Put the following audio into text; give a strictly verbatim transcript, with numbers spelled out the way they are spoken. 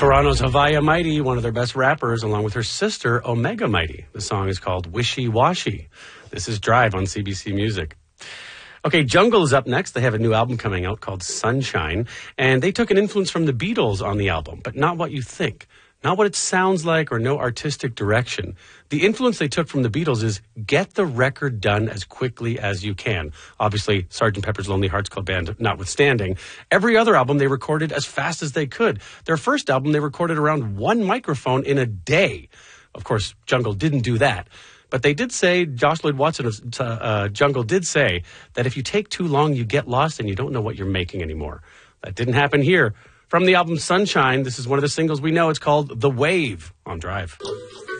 Toronto's Havaya Mighty, one of their best rappers, along with her sister, Omega Mighty. The song is called Wishy Washy. This is Drive on C B C Music. Okay, Jungle is up next. They have a new album coming out called Sunshine, and they took an influence from the Beatles on the album, but not what you think. Not what it sounds like or no artistic direction. The influence they took from the Beatles is get the record done as quickly as you can. Obviously, Sergeant Pepper's Lonely Hearts Club Band notwithstanding. Every other album they recorded as fast as they could. Their first album they recorded around one microphone in a day. Of course, Jungle didn't do that. But they did say, Josh Lloyd Watson of uh, uh, Jungle did say, that if you take too long, you get lost and you don't know what you're making anymore. That didn't happen here. From the album Sunshine, this is one of the singles we know. It's called The Wave on Drive.